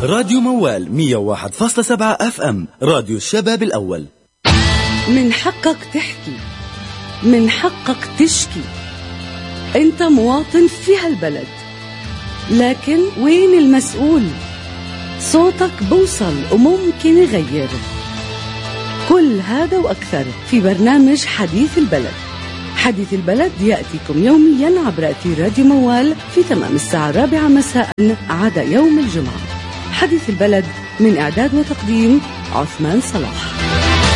راديو موال 101.7 FM، راديو الشباب الأول. من حقك تحكي، من حقك تشكي، انت مواطن في هالبلد، لكن وين المسؤول؟ صوتك بوصل وممكن يغير. كل هذا وأكثر في برنامج حديث البلد. حديث البلد يأتيكم يوميا عبر أثير راديو موال في تمام الساعة 4 مساء عدا يوم الجمعة. حديث البلد من إعداد وتقديم عثمان صلاح.